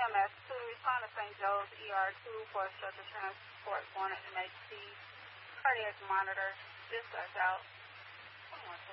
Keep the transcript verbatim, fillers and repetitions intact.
M S two, respond to Saint Joe's E R two for structure transport going to M H C. Cardiac monitor, discharge out. One more